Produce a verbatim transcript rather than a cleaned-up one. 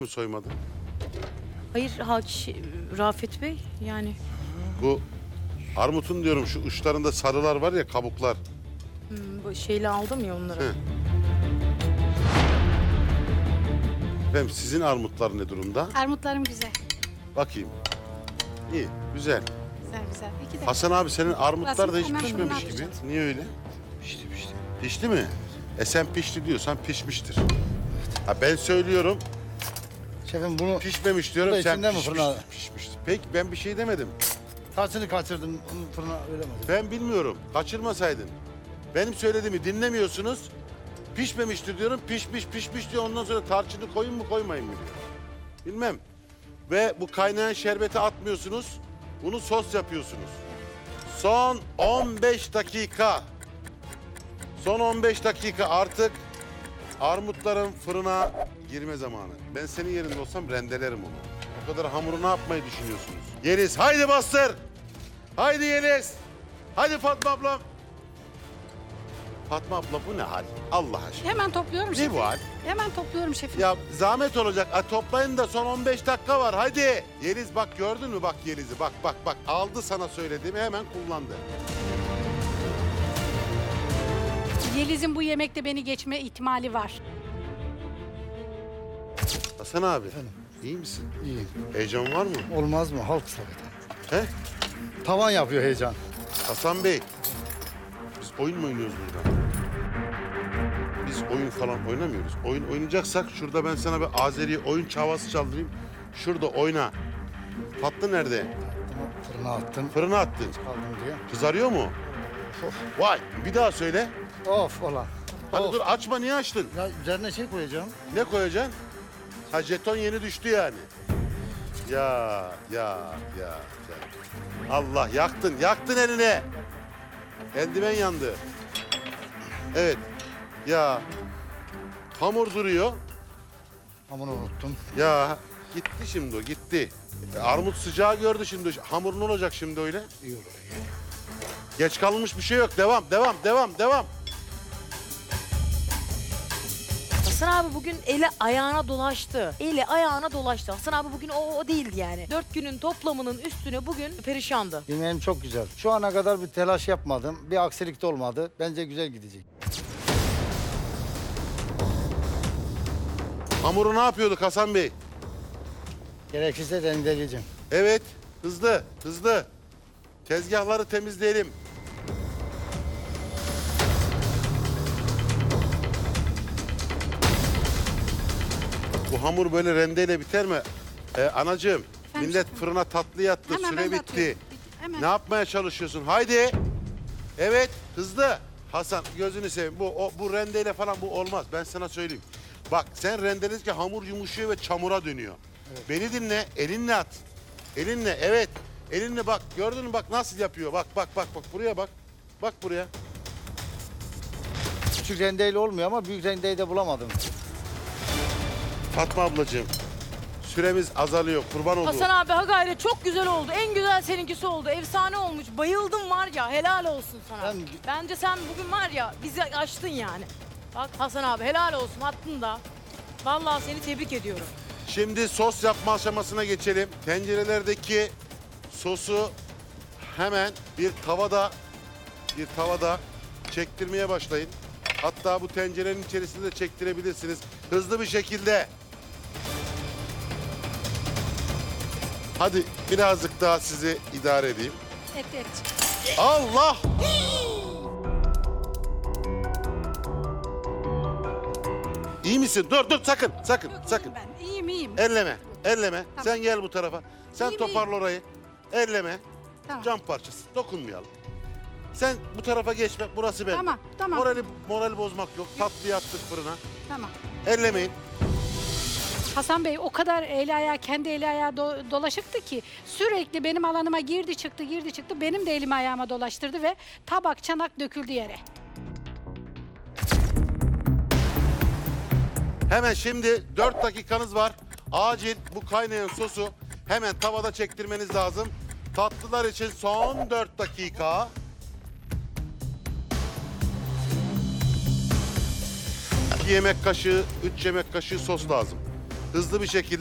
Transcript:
mi soymadı? Hayır Haç Rafet Bey yani. Bu armutun diyorum şu uçlarında sarılar var ya, kabuklar. Hmm, bu şeyle aldım ya onları. Hı. Efendim sizin armutlar ne durumda? Armutlarım güzel. Bakayım. İyi, güzel. Güzel güzel. İki de. Hasan abi senin armutlar da hiç Hemen pişmemiş fırına gibi. atacağız. Niye öyle? Pişti pişti. Pişti mi? E sen pişti diyorsan pişmiştir. Ha ben söylüyorum Şefim bunu pişmemiş diyorum, Bu da sen içinde mi pişmiştir, fırına? pişmiştir. Peki ben bir şey demedim. kaçını kaçırdın bunu fırına öyle mi? Ben bilmiyorum. Kaçırmasaydın. Benim söylediğimi dinlemiyorsunuz. Pişmemiştir diyorum. Pişmiş pişmiş diyor. Ondan sonra tarçını koyun mu koymayın mı diyor. Bilmem. Ve bu kaynayan şerbeti atmıyorsunuz. Bunu sos yapıyorsunuz. Son on beş dakika. Son on beş dakika artık armutların fırına girme zamanı. Ben senin yerinde olsam rendelerim onu. O kadar hamuru ne yapmayı düşünüyorsunuz? Yeliz haydi bastır. Haydi Yeliz. Haydi Fatma ablam. Fatma abla bu ne hal? Allah aşkına. Hemen topluyorum Ne şefim. bu hal? Hemen topluyorum şefim. Ya zahmet olacak. A, toplayın da son on beş dakika var. Hadi. Yeliz bak gördün mü? Bak Yeliz'i. Bak bak bak. Aldı sana söylediğimi hemen kullandı. Yeliz'in bu yemekte beni geçme ihtimali var. Hasan abi. Efendim? İyi misin? İyi. Heyecan var mı? Olmaz mı? Halk zaten. He? Tavan yapıyor heyecan. Hasan Bey. Biz oyun mu oynuyoruz burada? Biz oyun falan oynamıyoruz. Oyun oynayacaksak şurada ben sana bir Azeri oyun çavası çaldırayım. Şurada oyna. Tatlı nerede? Bunu fırına attım. Fırına attın. Aldım diye. Kızarıyor mu? Vay bir daha söyle. Of olan. Hadi Of. dur açma, niye açtın? Ya üzerine şey koyacağım. Ne koyacaksın? Ha jeton yeni düştü yani. Ya ya ya ya. Allah yaktın yaktın eline. Eldiven yandı. Evet. Ya hamur duruyor. Hamuru unuttum. Ya gitti şimdi o gitti. E, armut sıcağı gördü şimdi. Hamur ne olacak şimdi öyle? İyi olur. Geç kalmış bir şey yok. Devam devam devam devam. Hasan abi bugün eli ayağına dolaştı. Eli ayağına dolaştı. Hasan abi bugün o, o değildi yani. Dört günün toplamının üstüne bugün perişandı. Yemeğim çok güzel. Şu ana kadar bir telaş yapmadım. Bir aksilik de olmadı. Bence güzel gidecek. Hamuru ne yapıyorduk Hasan Bey? Gerekirse rendeleyeceğim. Evet, hızlı, hızlı. Tezgahları temizleyelim. Bu hamur böyle rendeyle biter mi? Ee, anacığım, Efendim millet şefim? fırına tatlı yattı, Hemen süre ben de bitti. atıyorum. Hemen. Ne yapmaya çalışıyorsun? Haydi. Evet, hızlı. Hasan, gözünü seveyim. Bu, o, bu rendeyle falan bu olmaz. Ben sana söyleyeyim. Bak, sen rendeledikçe hamur yumuşuyor ve çamura dönüyor. Beni dinle, elinle at. Elinle, evet. Elinle bak, gördün mü bak nasıl yapıyor. Bak, bak, bak, bak. Buraya bak. Bak buraya. Küçük rendeyle olmuyor ama büyük rendeyi de bulamadım. Fatma ablacığım, süremiz azalıyor. Kurban olduğum. Hasan abi ha gayret çok güzel oldu. En güzel seninkisi oldu. Efsane olmuş. Bayıldım var ya. Helal olsun sana. Ben- Bence sen bugün var ya bizi açtın yani. Bak Hasan abi helal olsun attın da. Vallahi seni tebrik ediyorum. Şimdi sos yapma aşamasına geçelim. Tencerelerdeki sosu hemen bir tavada bir tavada çektirmeye başlayın. Hatta bu tencerenin içerisinde de çektirebilirsiniz. Hızlı bir şekilde. Hadi birazcık daha sizi idare edeyim. Et et. Allah! İyi misin? Dur dur sakın sakın Yok, sakın. iyiyim ben. İyiyim iyiyim. Elleme, elleme. Tamam. Sen gel bu tarafa. Sen İyi toparla miyim? orayı. Elleme. Tamam. Cam parçası. Dokunmayalım. Sen bu tarafa geçme. Burası benim. Tamam, tamam. Morali, morali bozmak yok. Tatlıyı attık fırına. Tamam. Ellemeyin. Hasan Bey o kadar eli ayağı kendi eli ayağı do- dolaşıktı ki sürekli benim alanıma girdi çıktı girdi çıktı benim de elimi ayağıma dolaştırdı ve tabak çanak döküldü yere. Hemen şimdi dört dakikanız var. Acil bu kaynayan sosu hemen tavada çektirmeniz lazım. Tatlılar için son dört dakika. iki yemek kaşığı, üç yemek kaşığı sos lazım. hızlı bir şekilde